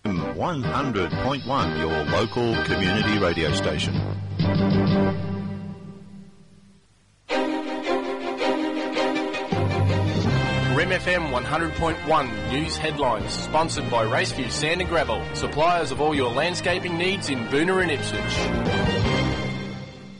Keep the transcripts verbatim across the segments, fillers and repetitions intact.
one hundred point one, your local community radio station. Rem F M one hundred point one News Headlines, sponsored by Raceview Sand and Gravel, suppliers of all your landscaping needs in Boonah and Ipswich.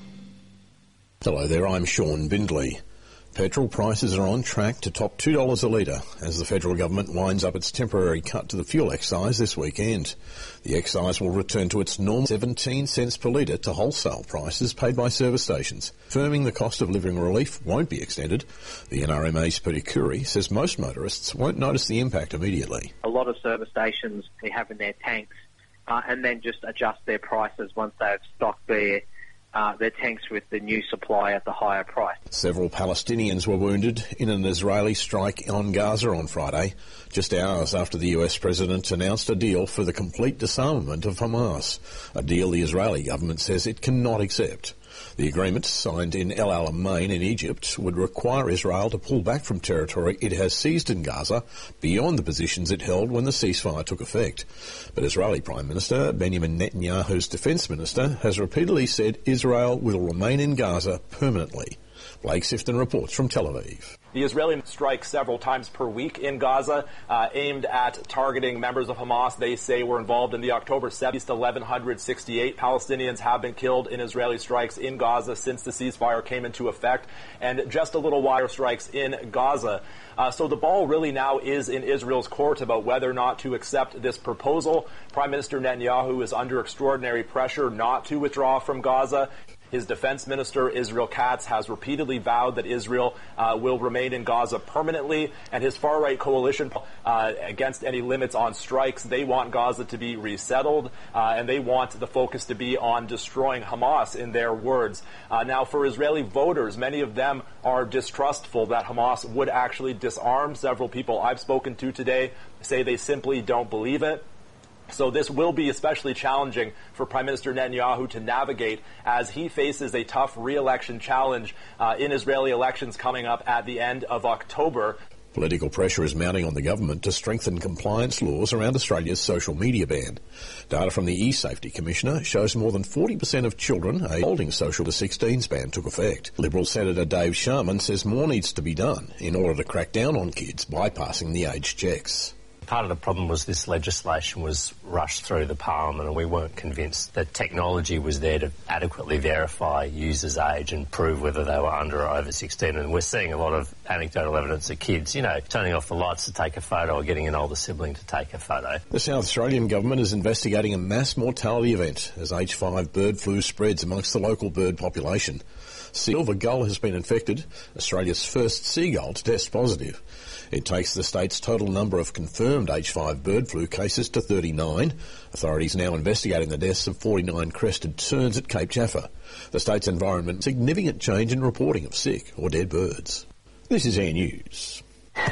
Hello there, I'm Sean Bindley. Petrol prices are on track to top two dollars a litre as the federal government winds up its temporary cut to the fuel excise this weekend. The excise will return to its normal seventeen cents per litre to wholesale prices paid by service stations. Confirming the cost of living relief won't be extended. The N R M A's Peter Curry says most motorists won't notice the impact immediately. A lot of service stations they have in their tanks uh, and then just adjust their prices once they've stocked their Uh, their tanks with the new supply at the higher price. Several Palestinians were wounded in an Israeli strike on Gaza on Friday, just hours after the U S president announced a deal for the complete disarmament of Hamas, a deal the Israeli government says it cannot accept. The agreement, signed in El Alamein in Egypt, would require Israel to pull back from territory it has seized in Gaza beyond the positions it held when the ceasefire took effect. But Israeli Prime Minister Benjamin Netanyahu's defence minister has repeatedly said Israel will remain in Gaza permanently. Blake Sifton reports from Tel Aviv. The Israeli strike several times per week in Gaza, uh, aimed at targeting members of Hamas they say were involved in the October seventh, eleven sixty-eight. Palestinians have been killed in Israeli strikes in Gaza since the ceasefire came into effect, and just a little while strikes in Gaza. Uh, so the ball really now is in Israel's court about whether or not to accept this proposal. Prime Minister Netanyahu is under extraordinary pressure not to withdraw from Gaza. His defense minister, Israel Katz, has repeatedly vowed that Israel uh, will remain in Gaza permanently, and his far-right coalition, uh, against any limits on strikes, they want Gaza to be resettled, uh, and they want the focus to be on destroying Hamas, in their words. Uh, now, for Israeli voters, many of them are distrustful that Hamas would actually disarm. Several people I've spoken to today say they simply don't believe it. So this will be especially challenging for Prime Minister Netanyahu to navigate as he faces a tough re-election challenge uh, in Israeli elections coming up at the end of October. Political pressure is mounting on the government to strengthen compliance laws around Australia's social media ban. Data from the E-Safety Commissioner shows more than forty percent of children holding social to sixteen's ban took effect. Liberal Senator Dave Sharman says more needs to be done in order to crack down on kids bypassing the age checks. Part of the problem was this legislation was rushed through the Parliament, and we weren't convinced that technology was there to adequately verify users' age and prove whether they were under or over sixteen. And we're seeing a lot of anecdotal evidence of kids, you know, turning off the lights to take a photo or getting an older sibling to take a photo. The South Australian government is investigating a mass mortality event as H five bird flu spreads amongst the local bird population. Silver gull has been infected, Australia's first seagull to test positive. It takes the state's total number of confirmed H five bird flu cases to thirty-nine. Authorities now investigating the deaths of forty-nine crested terns at Cape Jaffa. The state's environment, significant change in reporting of sick or dead birds. This is Air News.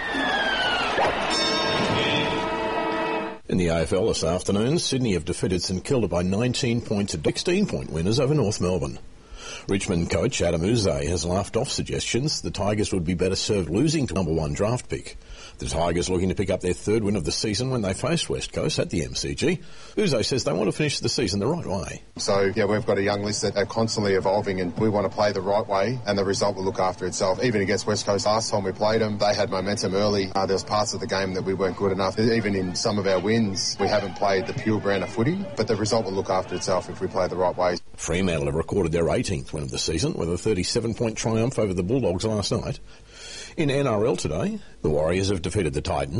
In the A F L this afternoon, Sydney have defeated St Kilda by nineteen points at sixteen-point winners over North Melbourne. Richmond coach Adam Uze has laughed off suggestions the Tigers would be better served losing to number one draft pick. The Tigers looking to pick up their third win of the season when they face West Coast at the M C G. Uze says they want to finish the season the right way. So, yeah, we've got a young list that are constantly evolving, and we want to play the right way, and the result will look after itself. Even against West Coast last time we played them, they had momentum early. Uh, there was parts of the game that we weren't good enough. Even in some of our wins, we haven't played the pure brand of footy, but the result will look after itself if we play the right way. Fremantle have recorded their eighteenth win of the season with a thirty-seven-point triumph over the Bulldogs last night. In N R L today, the Warriors have defeated the Titans.